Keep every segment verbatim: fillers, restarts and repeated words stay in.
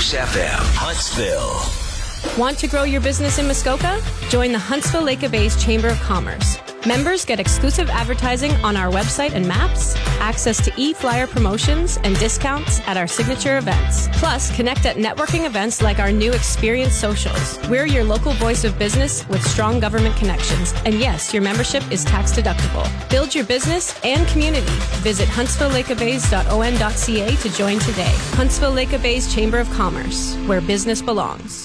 Moose F M, Huntsville. Want to grow your business in Muskoka? Join the Huntsville Lake of Bays Chamber of Commerce. Members get exclusive advertising on our website and maps, access to e-flyer promotions and discounts at our signature events. Plus, connect at networking events like our new Experience Socials. We're your local voice of business with strong government connections. And yes, your membership is tax deductible. Build your business and community. Visit huntsville lake of bays dot o n dot c a to join today. Huntsville Lake of Bays Chamber of Commerce, where business belongs.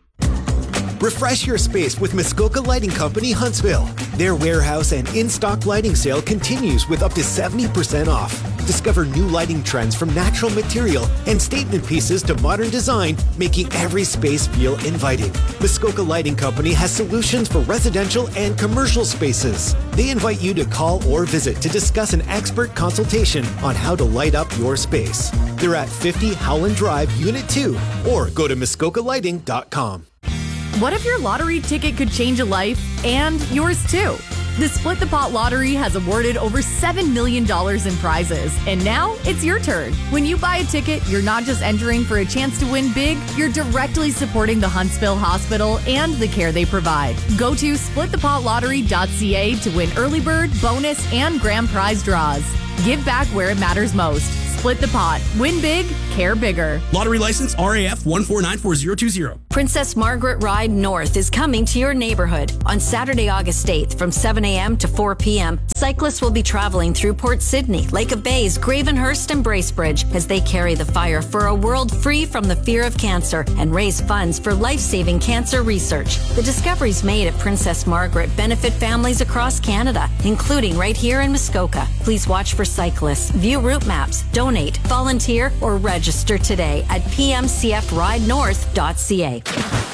Refresh your space with Muskoka Lighting Company, Huntsville. Their warehouse and in-stock lighting sale continues with up to seventy percent off. Discover new lighting trends from natural material and statement pieces to modern design, making every space feel inviting. Muskoka Lighting Company has solutions for residential and commercial spaces. They invite you to call or visit to discuss an expert consultation on how to light up your space. They're at fifty Howland Drive, Unit two, or go to muskoka lighting dot com. What if your lottery ticket could change a life and yours too? The Split the Pot Lottery has awarded over seven million dollars in prizes, and now it's your turn. When you buy a ticket, you're not just entering for a chance to win big, you're directly supporting the Huntsville Hospital and the care they provide. Go to split the pot lottery dot c a to win early bird, bonus, and grand prize draws. Give back where it matters most. Split the pot. Win big, care bigger. Lottery license R A F one four nine four zero two zero. Princess Margaret Ride North is coming to your neighborhood. On Saturday, August eighth from seven a.m. to four p.m., cyclists will be traveling through Port Sydney, Lake of Bays, Gravenhurst, and Bracebridge as they carry the fire for a world free from the fear of cancer and raise funds for life-saving cancer research. The discoveries made at Princess Margaret benefit families across Canada, including right here in Muskoka. Please watch for cyclists, view route maps, donate, volunteer, or register today at p m c f ride north dot c a.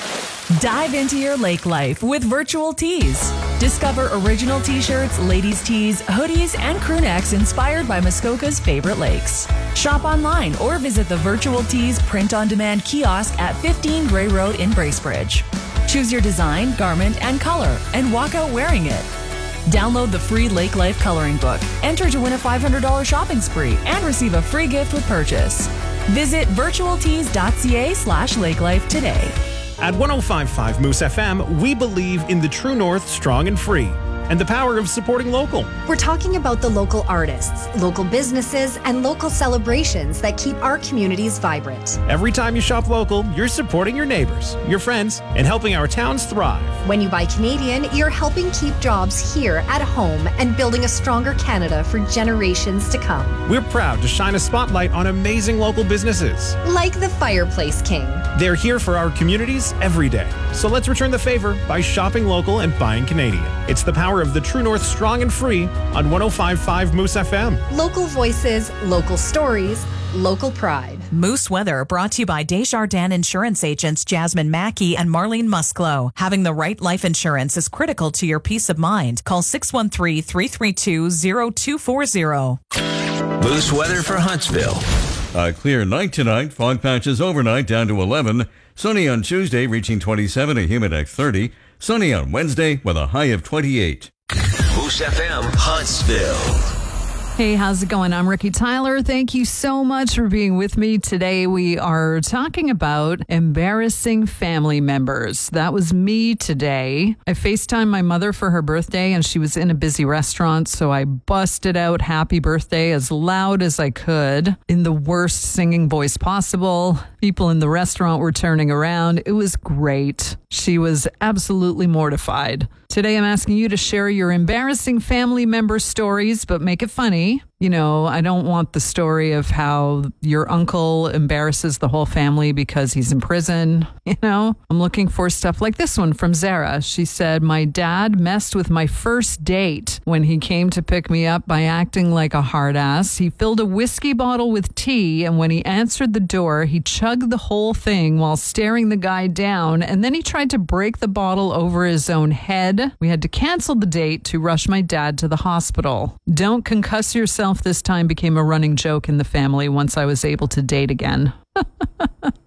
Dive into your lake life with Virtual Tees. Discover original t-shirts, ladies' tees, hoodies, and crew necks inspired by Muskoka's favorite lakes. Shop online or visit the Virtual Tees print-on-demand kiosk at fifteen Gray Road in Bracebridge. Choose your design, garment, and color, and walk out wearing it. Download the free Lake Life coloring book, enter to win a five hundred dollars shopping spree, and receive a free gift with purchase. Visit virtual tees dot c a slash lake life today. At one oh five point five Moose F M, we believe in the True North strong and free, and the power of supporting local. We're talking about the local artists, local businesses, and local celebrations that keep our communities vibrant. Every time you shop local, you're supporting your neighbors, your friends, and helping our towns thrive. When you buy Canadian, you're helping keep jobs here at home and building a stronger Canada for generations to come. We're proud to shine a spotlight on amazing local businesses. Like the Fireplace King. They're here for our communities every day. So let's return the favor by shopping local and buying Canadian. It's the power of the True North strong and free on one oh five point five Moose F M. Local voices, local stories, local pride. Moose Weather brought to you by Desjardins Insurance Agents Jasmine Mackey and Marlene Musklow. Having the right life insurance is critical to your peace of mind. Call six one three, three three two, zero two four zero. Moose Weather for Huntsville. A clear night tonight. Fog patches overnight down to eleven. Sunny on Tuesday reaching twenty-seven, a humid at thirty. Sunny on Wednesday with a high of twenty-eight. Moose F M, Huntsville. Hey, how's it going? I'm Ricky Tyler. Thank you so much for being with me. Today we are talking about embarrassing family members. That was me today. I FaceTimed my mother for her birthday and she was in a busy restaurant, so I busted out happy birthday as loud as I could in the worst singing voice possible. People in the restaurant were turning around. It was great. She was absolutely mortified. Today I'm asking you to share your embarrassing family member stories, but make it funny. You know, I don't want the story of how your uncle embarrasses the whole family because he's in prison. You know, I'm looking for stuff like this one from Zara. She said, my dad messed with my first date when he came to pick me up by acting like a hard ass. He filled a whiskey bottle with tea, and when he answered the door, he chugged the whole thing while staring the guy down, and then he tried to break the bottle over his own head. We had to cancel the date to rush my dad to the hospital. Don't concuss yourself this time became a running joke in the family once I was able to date again. Oh,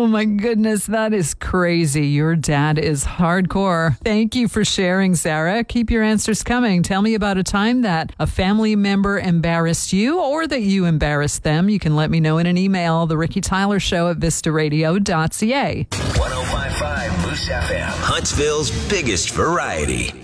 Oh my goodness, that is crazy. Your dad is hardcore. Thank you for sharing, Sarah. Keep your answers coming. Tell me about a time that a family member embarrassed you or that you embarrassed them. You can let me know in an email, the Ricky Tyler Show at vista radio dot c a. one oh five point five Moose F M, Huntsville's biggest variety.